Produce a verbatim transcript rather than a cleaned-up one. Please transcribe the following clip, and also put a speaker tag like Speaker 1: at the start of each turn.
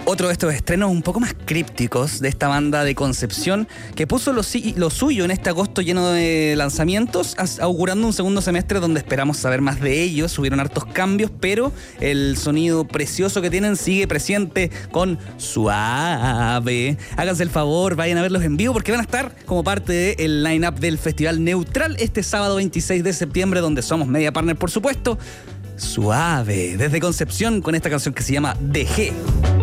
Speaker 1: Otro de estos estrenos un poco más crípticos de esta banda de Concepción, que puso lo, lo suyo en este agosto lleno de lanzamientos, augurando un segundo semestre donde esperamos saber más de ellos. Hubieron hartos cambios, pero el sonido precioso que tienen sigue presente con Suave. Háganse el favor, vayan a verlos en vivo porque van a estar como parte del line-up del Festival Neutral este sábado veintiséis de septiembre, donde somos media partner, por supuesto. Suave, desde Concepción, con esta canción que se llama Dejé.